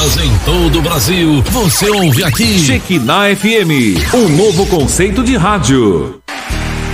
emissoras em todo o Brasil, você ouve aqui. Shekinah FM, um novo conceito de rádio.